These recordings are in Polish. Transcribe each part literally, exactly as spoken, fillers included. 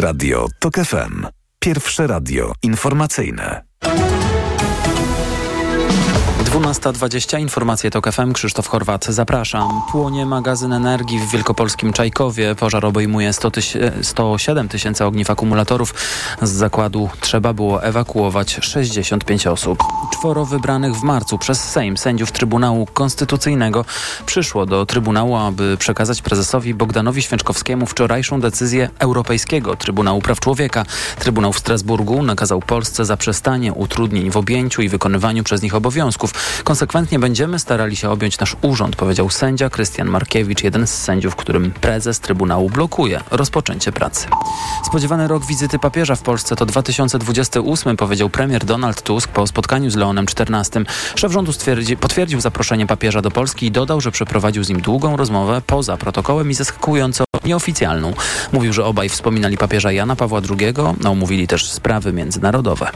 Radio TOK F M. Pierwsze radio informacyjne. dwunasta dwadzieścia, informacje TOK F M, Krzysztof Horwat, zapraszam. Płonie magazyn energii w wielkopolskim Czajkowie. Pożar obejmuje sto siedem tysięcy ogniw akumulatorów. Z zakładu trzeba było ewakuować sześćdziesiąt pięć osób. Czworo wybranych w marcu przez Sejm sędziów Trybunału Konstytucyjnego przyszło do Trybunału, aby przekazać prezesowi Bogdanowi Święczkowskiemu wczorajszą decyzję Europejskiego Trybunału Praw Człowieka. Trybunał w Strasburgu nakazał Polsce zaprzestanie utrudnień w objęciu i wykonywaniu przez nich obowiązków. Konsekwentnie będziemy starali się objąć nasz urząd, powiedział sędzia Krystian Markiewicz, jeden z sędziów, którym prezes Trybunału blokuje rozpoczęcie pracy. Spodziewany rok wizyty papieża w Polsce to dwa tysiące dwudziesty ósmy, powiedział premier Donald Tusk po spotkaniu z Leonem czternastym. Szef rządu stwierdzi, potwierdził zaproszenie papieża do Polski i dodał, że przeprowadził z nim długą rozmowę poza protokołem i zaskakująco nieoficjalną. Mówił, że obaj wspominali papieża Jana Pawła drugiego, a omówili też sprawy międzynarodowe.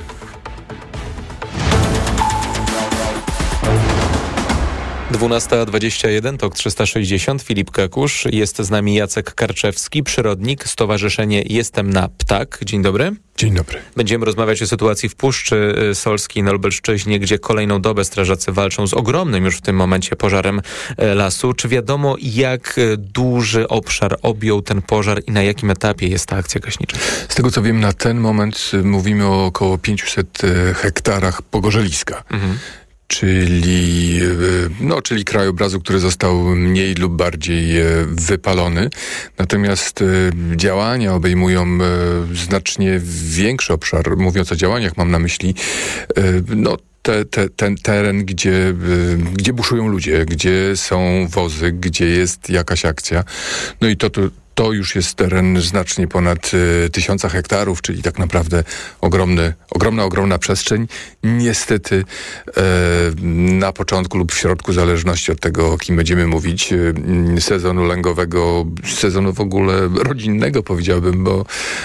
dwunasta dwadzieścia jeden, TOK trzysta sześćdziesiąt, Filip Kakusz. Jest z nami Jacek Karczewski, przyrodnik, Stowarzyszenie Jestem na Ptak. Dzień dobry. Dzień dobry. Będziemy rozmawiać o sytuacji w Puszczy Solskiej na Lubelszczyźnie, gdzie kolejną dobę strażacy walczą z ogromnym już w tym momencie pożarem lasu. Czy wiadomo, jak duży obszar objął ten pożar i na jakim etapie jest ta akcja gaśnicza? Z tego co wiem, na ten moment mówimy o około pięciuset hektarach pogorzeliska. Mhm. Czyli, no, czyli krajobrazu, który został mniej lub bardziej wypalony. Natomiast działania obejmują znacznie większy obszar. Mówiąc o działaniach, mam na myśli no, te, te, ten teren, gdzie, gdzie buszują ludzie, gdzie są wozy, gdzie jest jakaś akcja. No i to, to To już jest teren znacznie ponad y, tysiąca hektarów, czyli tak naprawdę ogromny, ogromna, ogromna przestrzeń. Niestety y, na początku lub w środku, w zależności od tego, o kim będziemy mówić, y, sezonu lęgowego, sezonu w ogóle rodzinnego, powiedziałbym, bo,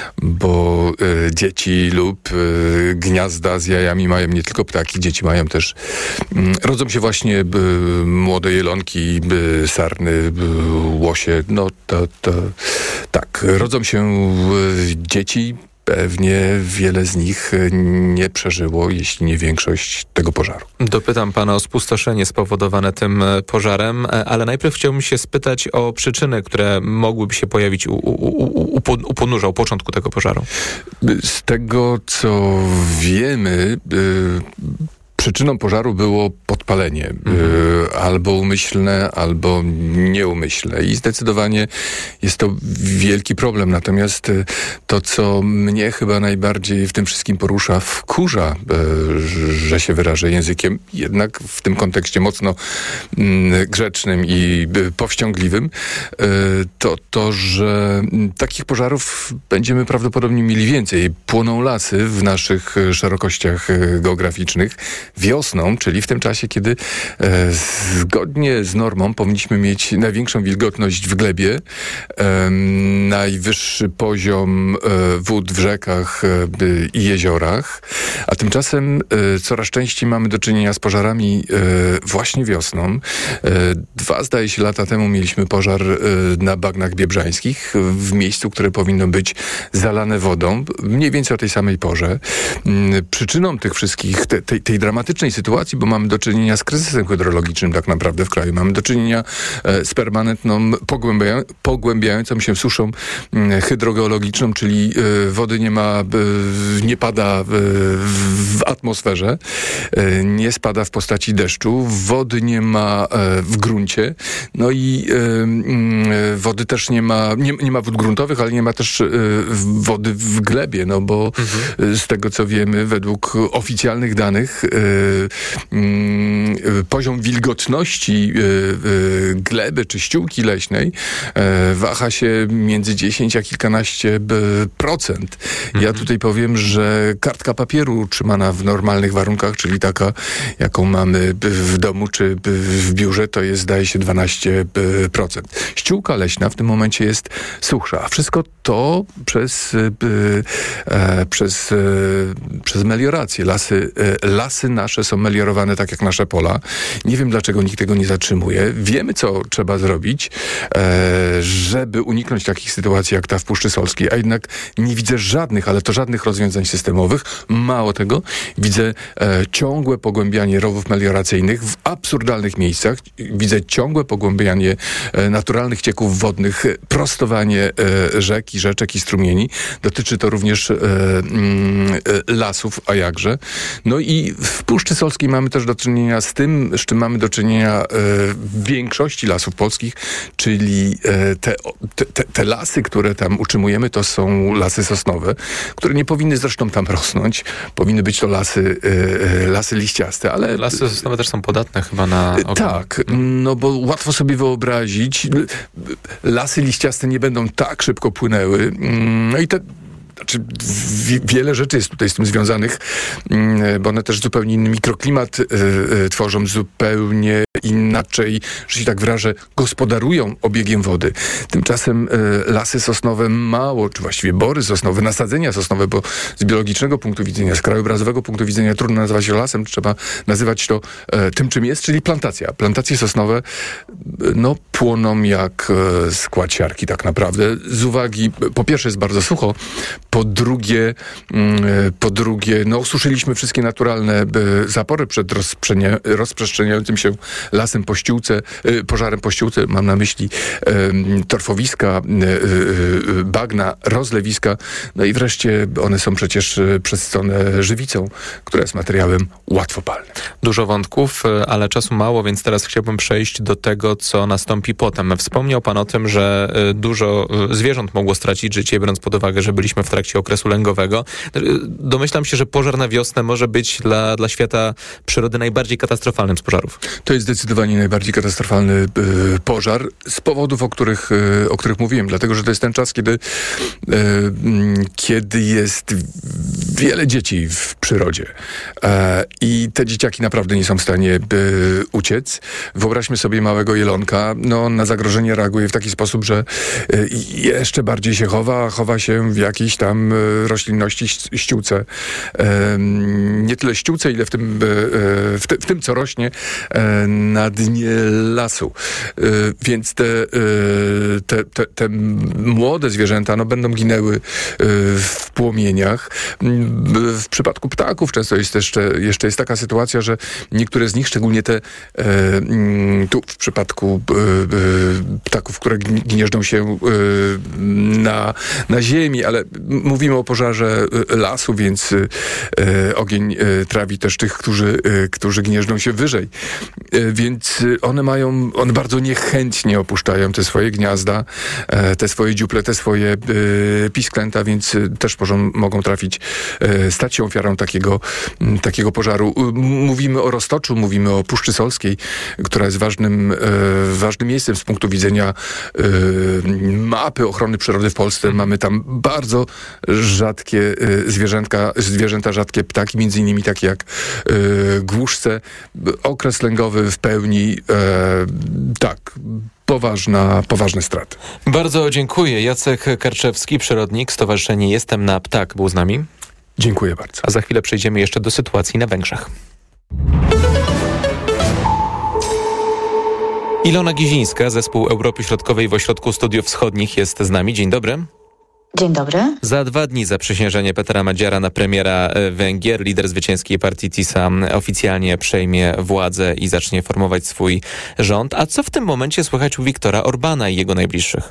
bo y, dzieci lub y, gniazda z jajami mają nie tylko ptaki, dzieci mają też, y, rodzą się właśnie y, młode jelonki, y, sarny, y, łosie, no to, to tak, rodzą się dzieci, pewnie wiele z nich nie przeżyło, jeśli nie większość, tego pożaru. Dopytam pana o spustoszenie spowodowane tym pożarem, ale najpierw chciałbym się spytać o przyczyny, które mogłyby się pojawić u, u, u, u, u podnóża, u początku tego pożaru. Z tego, co wiemy, y- przyczyną pożaru było podpalenie, mhm. y, albo umyślne, albo nieumyślne. I zdecydowanie jest to wielki problem. Natomiast y, to, co mnie chyba najbardziej w tym wszystkim porusza, wkurza, y, że się wyrażę językiem, jednak w tym kontekście mocno y, grzecznym i y, powściągliwym, y, to to, że y, takich pożarów będziemy prawdopodobnie mieli więcej. Płoną lasy w naszych y, szerokościach y, geograficznych. Wiosną, czyli w tym czasie, kiedy e, zgodnie z normą powinniśmy mieć największą wilgotność w glebie, e, najwyższy poziom e, wód w rzekach e, i jeziorach, a tymczasem e, coraz częściej mamy do czynienia z pożarami e, właśnie wiosną. E, dwa, zdaje się, lata temu mieliśmy pożar e, na bagnach biebrzańskich, w miejscu, które powinno być zalane wodą, mniej więcej o tej samej porze. E, przyczyną tych wszystkich, te, tej, tej dramatycznej sytuacji, bo mamy do czynienia z kryzysem hydrologicznym tak naprawdę w kraju. Mamy do czynienia e, z permanentną, pogłębia, pogłębiającą się suszą e, hydrogeologiczną, czyli e, wody nie ma, e, nie pada w, w atmosferze, e, nie spada w postaci deszczu, wody nie ma e, w gruncie, no i e, e, wody też nie ma, nie, nie ma wód gruntowych, ale nie ma też e, wody w glebie, no bo mhm. z tego co wiemy, według oficjalnych danych e, poziom wilgotności gleby czy ściółki leśnej waha się między dziesięć a kilkanaście procent. Ja mhm. tutaj powiem, że kartka papieru utrzymana w normalnych warunkach, czyli taka, jaką mamy w domu czy w biurze, to jest, zdaje się, dwanaście procent. Ściółka leśna w tym momencie jest suchsza, a wszystko to przez, przez, przez meliorację. Lasy, lasy na nasze są meliorowane tak jak nasze pola. Nie wiem, dlaczego nikt tego nie zatrzymuje. Wiemy, co trzeba zrobić, e, żeby uniknąć takich sytuacji jak ta w Puszczy Solskiej, a jednak nie widzę żadnych, ale to żadnych rozwiązań systemowych. Mało tego, widzę e, ciągłe pogłębianie rowów melioracyjnych w absurdalnych miejscach. Widzę ciągłe pogłębianie e, naturalnych cieków wodnych, prostowanie e, rzek i rzeczek i strumieni. Dotyczy to również e, e, lasów, a jakże. No i w Puszczy Solskiej mamy też do czynienia z tym, z czym mamy do czynienia e, w większości lasów polskich, czyli e, te, te, te lasy, które tam utrzymujemy, to są lasy sosnowe, które nie powinny zresztą tam rosnąć. Powinny być to lasy, e, lasy liściaste, ale... Lasy sosnowe też są podatne chyba na... ogrom. Tak, no bo łatwo sobie wyobrazić, lasy liściaste nie będą tak szybko płynęły. No i te Znaczy, wiele rzeczy jest tutaj z tym związanych, bo one też zupełnie inny mikroklimat y, y, tworzą, zupełnie inaczej, że się tak wyrażę, gospodarują obiegiem wody. Tymczasem y, lasy sosnowe mało, czy właściwie bory sosnowe, nasadzenia sosnowe, bo z biologicznego punktu widzenia, z krajobrazowego punktu widzenia trudno nazywać je lasem, trzeba nazywać to y, tym, czym jest, czyli plantacja. Plantacje sosnowe y, no, płoną jak y, skład siarki tak naprawdę. Z uwagi, po pierwsze jest bardzo sucho, po drugie, po drugie, no osuszyliśmy wszystkie naturalne zapory przed rozprzestrzeniającym się lasem po ściółce, pożarem po ściółce, mam na myśli torfowiska, bagna, rozlewiska, no i wreszcie one są przecież przesycone żywicą, która jest materiałem łatwopalnym. Dużo wątków, ale czasu mało, więc teraz chciałbym przejść do tego, co nastąpi potem. Wspomniał pan o tym, że dużo zwierząt mogło stracić życie, biorąc pod uwagę, że byliśmy w trakcie okresu lęgowego. Domyślam się, że pożar na wiosnę może być dla, dla świata przyrody najbardziej katastrofalnym z pożarów. To jest zdecydowanie najbardziej katastrofalny y, pożar z powodów, o których, y, o których mówiłem. Dlatego, że to jest ten czas, kiedy, y, y, kiedy jest wiele dzieci w przyrodzie. E, I te dzieciaki naprawdę nie są w stanie y, uciec. Wyobraźmy sobie małego jelonka. No, na zagrożenie reaguje w taki sposób, że y, jeszcze bardziej się chowa, chowa się w jakiejś tam roślinności, ściółce. Nie tyle ściółce, ile w tym, w, te, w tym co rośnie na dnie lasu. Więc te, te, te, te młode zwierzęta no, będą ginęły w płomieniach. W przypadku ptaków często jest jeszcze, jeszcze jest taka sytuacja, że niektóre z nich, szczególnie te tu w przypadku ptaków, które gnieżdżą się na, na ziemi, ale mówimy o pożarze lasu, więc e, ogień e, trawi też tych, którzy, e, którzy gnieżdżą się wyżej. E, więc one mają, one bardzo niechętnie opuszczają te swoje gniazda, e, te swoje dziuple, te swoje e, pisklęta, więc też mogą, mogą trafić, e, stać się ofiarą takiego, m, takiego pożaru. Mówimy o Roztoczu, mówimy o Puszczy Solskiej, która jest ważnym, e, ważnym miejscem z punktu widzenia e, mapy ochrony przyrody w Polsce. Mamy tam bardzo rzadkie y, zwierzęta, zwierzęta, rzadkie ptaki, między innymi takie jak y, głuszce. Okres lęgowy w pełni, y, tak, poważna, poważne straty. Bardzo dziękuję. Jacek Karczewski, przyrodnik, Stowarzyszenie Jestem na Ptak był z nami. Dziękuję bardzo. A za chwilę przejdziemy jeszcze do sytuacji na Węgrzech. Ilona Gizińska, Zespół Europy Środkowej w Ośrodku Studiów Wschodnich jest z nami. Dzień dobry. Dzień dobry. Za dwa dni zaprzysiężenie Petra Madziara na premiera Węgier, lider zwycięskiej partii TISA oficjalnie przejmie władzę i zacznie formować swój rząd. A co w tym momencie słychać u Viktora Orbána i jego najbliższych?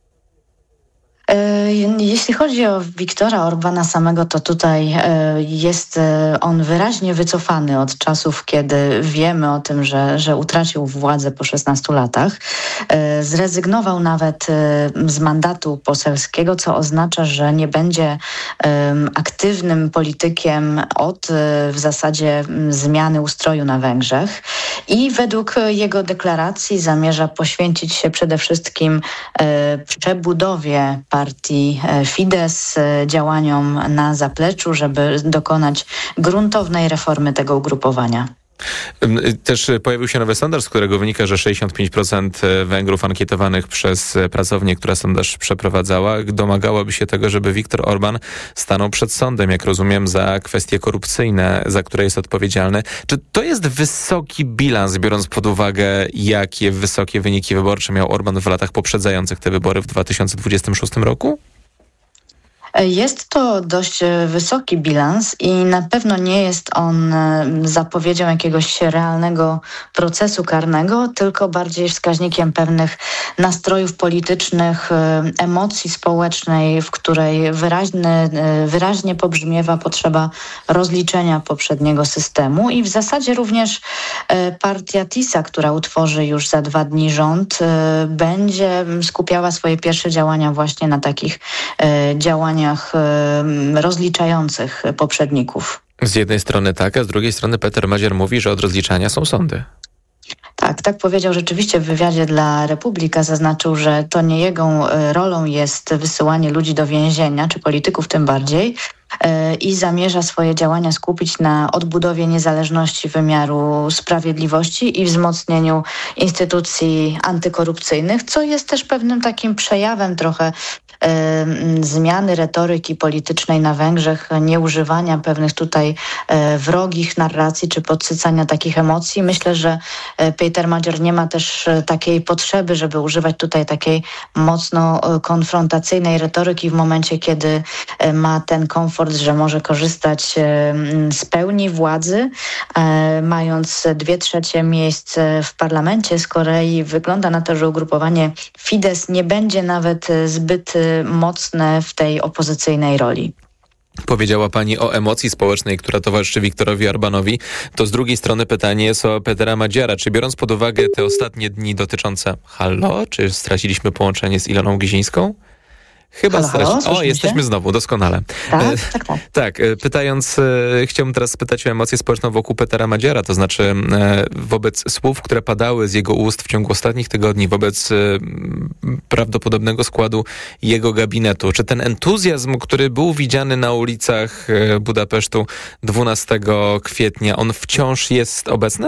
Jeśli chodzi o Viktora Orbána samego, to tutaj jest on wyraźnie wycofany od czasów, kiedy wiemy o tym, że, że utracił władzę po szesnastu latach. Zrezygnował nawet z mandatu poselskiego, co oznacza, że nie będzie aktywnym politykiem od w zasadzie zmiany ustroju na Węgrzech. I według jego deklaracji zamierza poświęcić się przede wszystkim przebudowie partii Fidesz, działaniom na zapleczu, żeby dokonać gruntownej reformy tego ugrupowania. Też pojawił się nowy sondaż, z którego wynika, że sześćdziesiąt pięć procent Węgrów ankietowanych przez pracownię, która sondaż przeprowadzała, domagałaby się tego, żeby Viktor Orban stanął przed sądem, jak rozumiem, za kwestie korupcyjne, za które jest odpowiedzialny. Czy to jest wysoki bilans, biorąc pod uwagę, jakie wysokie wyniki wyborcze miał Orban w latach poprzedzających te wybory w dwa tysiące dwudziestym szóstym roku? Jest to dość wysoki bilans i na pewno nie jest on zapowiedzią jakiegoś realnego procesu karnego, tylko bardziej wskaźnikiem pewnych nastrojów politycznych, emocji społecznej, w której wyraźny, wyraźnie pobrzmiewa potrzeba rozliczenia poprzedniego systemu i w zasadzie również partia TISA, która utworzy już za dwa dni rząd, będzie skupiała swoje pierwsze działania właśnie na takich działaniach rozliczających poprzedników. Z jednej strony tak, a z drugiej strony Peter Magyar mówi, że od rozliczania są sądy. Tak, tak powiedział rzeczywiście w wywiadzie dla Republika. Zaznaczył, że to nie jego rolą jest wysyłanie ludzi do więzienia, czy polityków tym bardziej, i zamierza swoje działania skupić na odbudowie niezależności wymiaru sprawiedliwości i wzmocnieniu instytucji antykorupcyjnych, co jest też pewnym takim przejawem trochę zmiany retoryki politycznej na Węgrzech, nieużywania pewnych tutaj wrogich narracji czy podsycania takich emocji. Myślę, że Peter Magyar nie ma też takiej potrzeby, żeby używać tutaj takiej mocno konfrontacyjnej retoryki w momencie, kiedy ma ten komfort, że może korzystać z pełni władzy, mając dwie trzecie miejsc w parlamencie. Z kolei wygląda na to, że ugrupowanie Fidesz nie będzie nawet zbyt mocne w tej opozycyjnej roli. Powiedziała pani o emocji społecznej, która towarzyszy Viktorowi Orbanowi. To z drugiej strony pytanie jest o Petera Magyara. Czy biorąc pod uwagę te ostatnie dni dotyczące... Halo? Czy straciliśmy połączenie z Iloną Gizińską? Chyba straci... O, jesteśmy się? Znowu, doskonale. Tak, tak, tak. Tak, pytając, e, chciałbym teraz spytać o emocję społeczną wokół Petera Magyara, to znaczy e, wobec słów, które padały z jego ust w ciągu ostatnich tygodni, wobec e, prawdopodobnego składu jego gabinetu. Czy ten entuzjazm, który był widziany na ulicach e, Budapesztu dwunastego kwietnia, on wciąż jest obecny?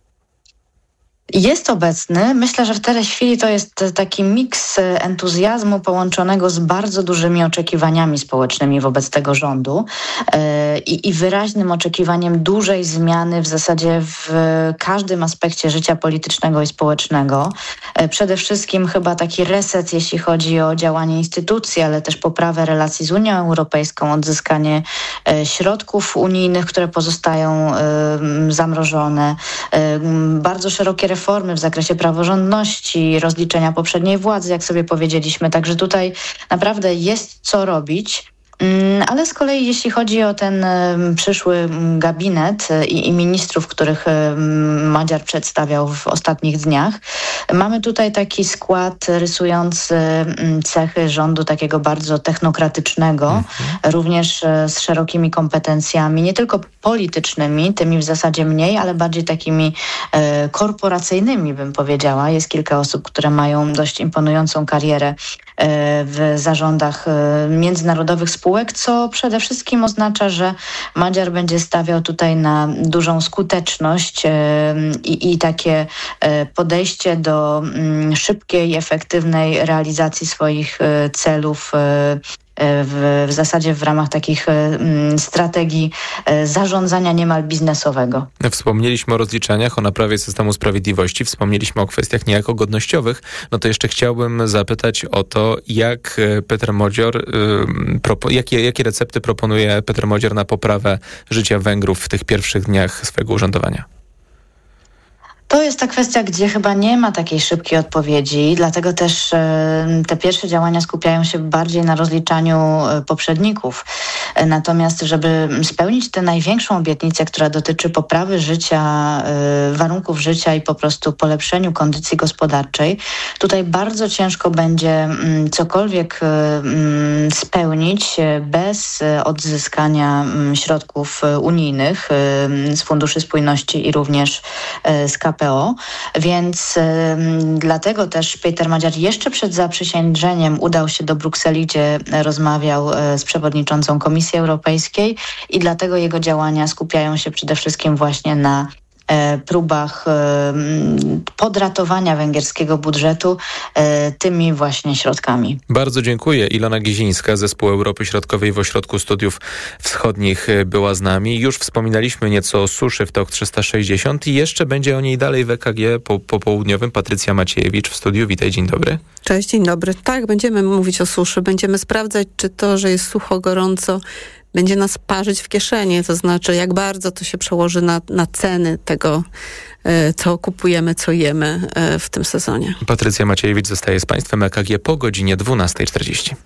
Jest obecny. Myślę, że w tej chwili to jest taki miks entuzjazmu połączonego z bardzo dużymi oczekiwaniami społecznymi wobec tego rządu i, i wyraźnym oczekiwaniem dużej zmiany w zasadzie w każdym aspekcie życia politycznego i społecznego. Przede wszystkim chyba taki reset, jeśli chodzi o działanie instytucji, ale też poprawę relacji z Unią Europejską, odzyskanie środków unijnych, które pozostają zamrożone, bardzo szerokie reformy w zakresie praworządności, rozliczenia poprzedniej władzy, jak sobie powiedzieliśmy. Także tutaj naprawdę jest co robić. Ale z kolei jeśli chodzi o ten przyszły gabinet i, i ministrów, których Magyar przedstawiał w ostatnich dniach, mamy tutaj taki skład rysujący cechy rządu takiego bardzo technokratycznego, mhm. również z szerokimi kompetencjami, nie tylko politycznymi, tymi w zasadzie mniej, ale bardziej takimi e, korporacyjnymi, bym powiedziała. Jest kilka osób, które mają dość imponującą karierę e, w zarządach e, międzynarodowych spółek, co przede wszystkim oznacza, że Magyar będzie stawiał tutaj na dużą skuteczność e, i, i takie e, podejście do m, szybkiej, efektywnej realizacji swoich e, celów e, W, w zasadzie w ramach takich y, strategii y, zarządzania niemal biznesowego. Wspomnieliśmy o rozliczeniach, o naprawie systemu sprawiedliwości, wspomnieliśmy o kwestiach niejako godnościowych. No to jeszcze chciałbym zapytać o to, jak Peter Magyar, y, propo, jakie, jakie recepty proponuje Peter Magyar na poprawę życia Węgrów w tych pierwszych dniach swojego urzędowania? To jest ta kwestia, gdzie chyba nie ma takiej szybkiej odpowiedzi, dlatego też e, te pierwsze działania skupiają się bardziej na rozliczaniu e, poprzedników. E, natomiast, żeby spełnić tę największą obietnicę, która dotyczy poprawy życia, e, warunków życia i po prostu polepszeniu kondycji gospodarczej, tutaj bardzo ciężko będzie m, cokolwiek e, m, spełnić bez e, odzyskania m, środków e, unijnych e, z Funduszy Spójności i również e, z K P O. Więc y, dlatego też Peter Magyar jeszcze przed zaprzysiężeniem udał się do Brukseli, gdzie rozmawiał y, z przewodniczącą Komisji Europejskiej i dlatego jego działania skupiają się przede wszystkim właśnie na próbach podratowania węgierskiego budżetu tymi właśnie środkami. Bardzo dziękuję. Ilona Gizińska, Zespół Europy Środkowej w Ośrodku Studiów Wschodnich była z nami. Już wspominaliśmy nieco o suszy w TOK trzysta sześćdziesiąt i jeszcze będzie o niej dalej w E K G po, popołudniowym. Patrycja Maciejewicz w studiu. Witaj, dzień dobry. Cześć, dzień dobry. Tak, będziemy mówić o suszy. Będziemy sprawdzać, czy to, że jest sucho, gorąco, będzie nas parzyć w kieszeni, to znaczy jak bardzo to się przełoży na, na ceny tego, co kupujemy, co jemy w tym sezonie. Patrycja Maciejewicz zostaje z Państwem. E K G po godzinie dwunasta czterdzieści.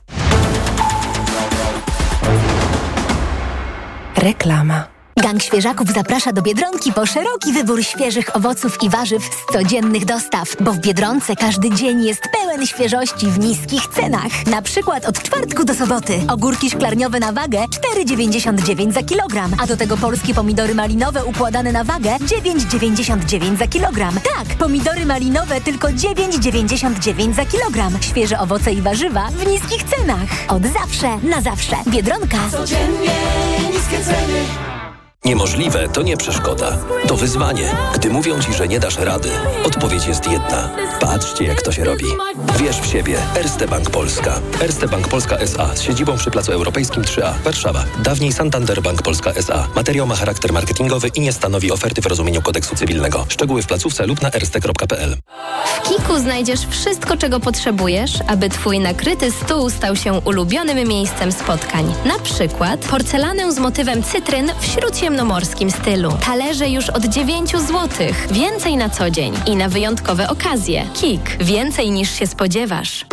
Reklama. Gang Świeżaków zaprasza do Biedronki po szeroki wybór świeżych owoców i warzyw z codziennych dostaw, bo w Biedronce każdy dzień jest pełen świeżości w niskich cenach. Na przykład od czwartku do soboty ogórki szklarniowe na wagę cztery dziewięćdziesiąt dziewięć za kilogram, a do tego polskie pomidory malinowe układane na wagę dziewięć dziewięćdziesiąt dziewięć za kilogram. Tak, pomidory malinowe tylko dziewięć dziewięćdziesiąt dziewięć za kilogram. Świeże owoce i warzywa w niskich cenach. Od zawsze, na zawsze. Biedronka. Codziennie niskie ceny. Niemożliwe to nie przeszkoda. To wyzwanie. Gdy mówią ci, że nie dasz rady, odpowiedź jest jedna. Patrzcie, jak to się robi. Wierz w siebie. Erste Bank Polska. Erste Bank Polska S A z siedzibą przy Placu Europejskim trzy A, Warszawa. Dawniej Santander Bank Polska S A. Materiał ma charakter marketingowy i nie stanowi oferty w rozumieniu kodeksu cywilnego. Szczegóły w placówce lub na erste kropka p l. W Kiku znajdziesz wszystko, czego potrzebujesz, aby twój nakryty stół stał się ulubionym miejscem spotkań. Na przykład porcelanę z motywem cytryn w śródziemnomorskim stylu. Talerze już od dziewięć złotych. Więcej na co dzień i na wyjątkowe okazje. Kik. Więcej niż się spodziewasz.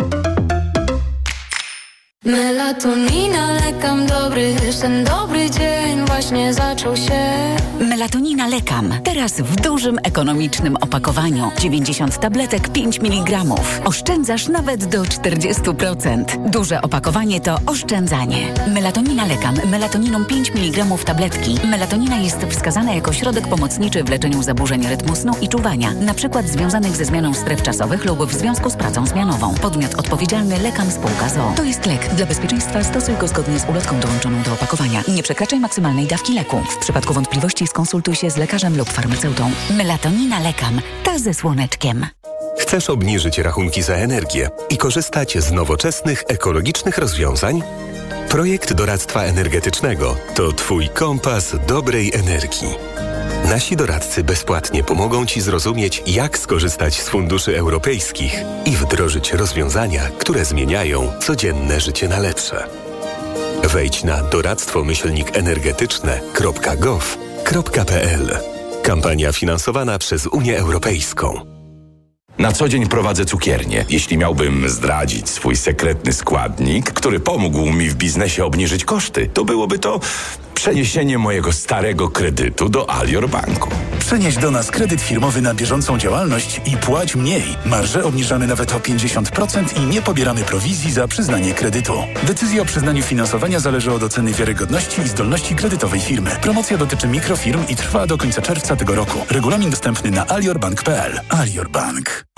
Melatonina, lekam dobry, ten dobry dzień właśnie zaczął się. Melatonina Lekam. Teraz w dużym, ekonomicznym opakowaniu. dziewięćdziesiąt tabletek, pięć miligramów. Oszczędzasz nawet do czterdzieści procent. Duże opakowanie to oszczędzanie. Melatonina Lekam. Melatoniną pięć miligramów tabletki. Melatonina jest wskazana jako środek pomocniczy w leczeniu zaburzeń rytmu snu i czuwania, na przykład związanych ze zmianą stref czasowych lub w związku z pracą zmianową. Podmiot odpowiedzialny Lekam Spółka z o o. To jest lek. Dla bezpieczeństwa stosuj go zgodnie z ulotką dołączoną do opakowania. Nie przekraczaj maksymalnej dawki leku. W przypadku wątpliwości skonsultuj się z lekarzem lub farmaceutą. Melatonina Lekam. Ta ze słoneczkiem. Chcesz obniżyć rachunki za energię i korzystać z nowoczesnych, ekologicznych rozwiązań? Projekt doradztwa energetycznego to Twój kompas dobrej energii. Nasi doradcy bezpłatnie pomogą Ci zrozumieć, jak skorzystać z funduszy europejskich i wdrożyć rozwiązania, które zmieniają codzienne życie na lepsze. Wejdź na doradztwo myślnik energetyczne kropka gov kropka p l. Kampania finansowana przez Unię Europejską. Na co dzień prowadzę cukiernię. Jeśli miałbym zdradzić swój sekretny składnik, który pomógł mi w biznesie obniżyć koszty, to byłoby to przeniesienie mojego starego kredytu do Alior Banku. Przenieś do nas kredyt firmowy na bieżącą działalność i płać mniej. Marże obniżamy nawet o pięćdziesiąt procent i nie pobieramy prowizji za przyznanie kredytu. Decyzja o przyznaniu finansowania zależy od oceny wiarygodności i zdolności kredytowej firmy. Promocja dotyczy mikrofirm i trwa do końca czerwca tego roku. Regulamin dostępny na alior bank kropka p l. Alior Bank.